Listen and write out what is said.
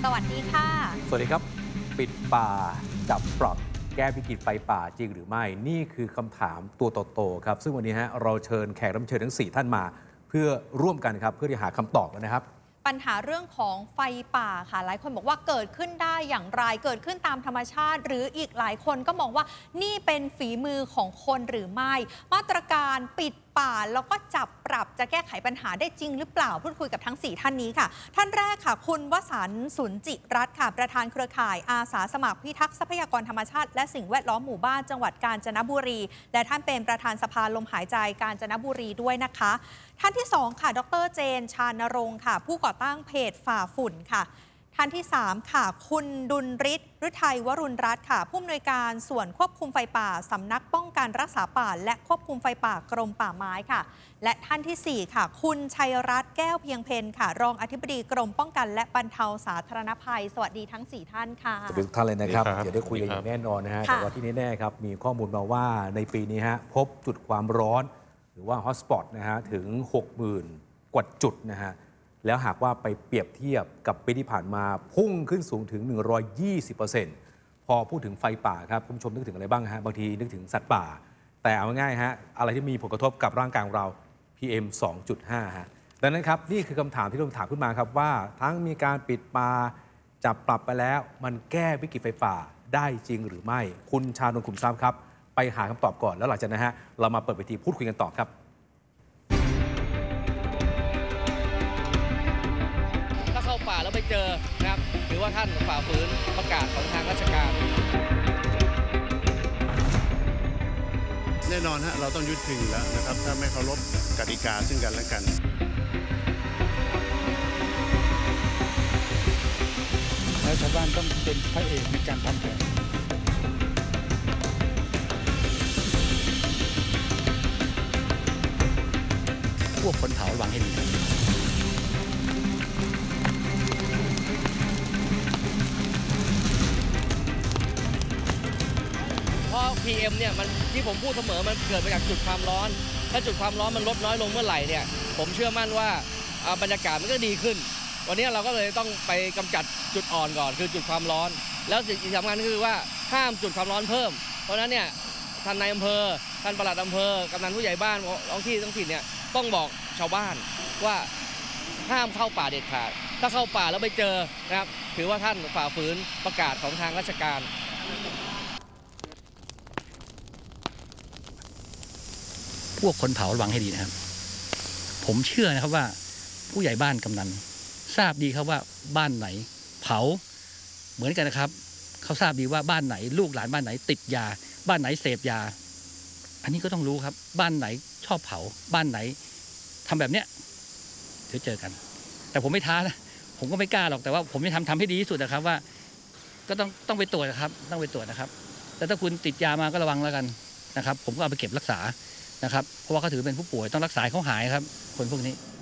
สวัสดีค่ะสวัสดีครับปิดป่าจับปรับแก้วิกฤตไฟป่าจริงหรือไม่นี่คือคำถามตัวโตๆครับซึ่งวันนี้เราเชิญแขกรับเชิญทั้ง4ท่านมาเพื่อร่วมกันครับเพื่อที่หาคำตอบนะครับปัญหาเรื่องของไฟป่าค่ะหลายคนบอกว่าเกิดขึ้นได้อย่างไรเกิดขึ้นตามธรรมชาติหรืออีกหลายคนก็มองว่านี่เป็นฝีมือของคนหรือไม่มาตรการปิดป่าแล้วก็จับปรับจะแก้ไขปัญหาได้จริงหรือเปล่าพูดคุยกับทั้ง4ท่านนี้ค่ะท่านแรกค่ะคุณวสันต์สุนจิรัตน์ค่ะประธานเครือข่ายอาสาสมัครพิทักษ์ทรัพยากรธรรมชาติและสิ่งแวดล้อมหมู่บ้านจังหวัดกาญจนบุรีและท่านเป็นประธานสภาลมหายใจกาญจนบุรีด้วยนะคะท่านที่2ค่ะดร.เจนชานรงค์ค่ะผู้ก่อตั้งเพจฝ่าฝุ่นค่ะท่านที่3ค่ะคุณดุลฤทธิ์ฤทัยวรุณรัตน์ค่ะผู้อำนวยการส่วนควบคุมไฟป่าสำนักป้องกันรักษาป่าและควบคุมไฟป่ากรมป่าไม้ค่ะและท่านที่4ค่ะคุณชัยรัตน์แก้วเพียงเพนค่ะรองอธิบดีกรมป้องกันและบรรเทาสาธารณภัยสวัสดีทั้ง4ท่านค่ะสวัสดีทุกท่านเลยนะครับเดี๋ยวได้คุยกันอย่างแน่นอนนะฮะแต่ว่าที่แน่ๆครับมีข้อมูลมาว่าในปีนี้พบจุดความร้อนหรือว่าฮอตสปอตนะฮะถึง 60,000 กว่าจุดนะฮะแล้วหากว่าไปเปรียบเทียบกับปีที่ผ่านมาพุ่งขึ้นสูงถึง 120%พอพูดถึงไฟป่าครับคุณผู้ชมนึกถึงอะไรบ้างฮะบางทีนึกถึงสัตว์ป่าแต่เอาง่ายๆฮะอะไรที่มีผลกระทบกับร่างกายของเรา PM 2.5 ฮะดังนั้นครับนี่คือคำถามที่เราถามขึ้นมาครับว่าทั้งมีการปิดป่าจับปรับไปแล้วมันแก้วิกฤตไฟป่าได้จริงหรือไม่คุณชานนท์ขุมทรัพย์ครับไปหาคำตอบก่อนแล้วหลังจากนั้นเรามาเปิดเวทีพูดคุยกันต่อครับป่าแล้วไปเจอนะครับถือว่าท่านฝ่าฝืนประกาศของทางราชการแน่นอนเราต้องยึดถืออยู่แล้วนะครับถ้าไม่เคารพกติกาซึ่งกันและกันแล้วชาวบ้านต้องเป็นพระเอกในการทำแผนพวกคนเผาระวังให้ดีเพราะ PM เนี่ยมันที่ผมพูดเสมอมันเกิดมาจากจุดความร้อนถ้าจุดความร้อนมันลดน้อยลงเมื่อไหร่เนี่ยผมเชื่อมั่นว่าบรรยากาศมันก็ดีขึ้นวันนี้เราก็เลยต้องไปกำจัดจุดอ่อนก่อนคือจุดความร้อนแล้วสิ่งที่สำคัญก็คือว่าห้ามจุดความร้อนเพิ่มเพราะฉะนั้นเนี่ยท่านนายอำเภอท่านปลัดอำเภอกำนันผู้ใหญ่บ้านท้องที่ท้องถิ่นเนี่ยต้องบอกชาวบ้านว่าห้ามเข้าป่าเด็ดขาดถ้าเข้าป่าแล้วไปเจอนะครับถือว่าท่านฝ่าฝืนประกาศของทางราชการพวกคนเผาระวังให้ดีนะครับผมเชื่อนะครับว่าผู้ใหญ่บ้านกำนันทราบดีครับว่าบ้านไหนเผาเหมือนกันนะครับเขาทราบดีว่าบ้านไหนลูกหลานบ้านไหนติดยาบ้านไหนเสพยาอันนี้ก็ต้องรู้ครับบ้านไหนชอบเผาบ้านไหนทำแบบเนี้ยเดี๋ยวเจอกันแต่ผมไม่ท้านะผมก็ไม่กล้าหรอกแต่ว่าผมจะทำให้ดีที่สุดนะครับว่าก็ต้องไปตรวจนะครับต้องไปตรวจนะครับแต่ถ้าคุณติดยามาก็ระวังแล้วกันนะครับผมก็เอาไปเก็บรักษานะครับเพราะว่าเขาถือเป็นผู้ป่วยต้องรักษาเขาหายครับคนพวกนี้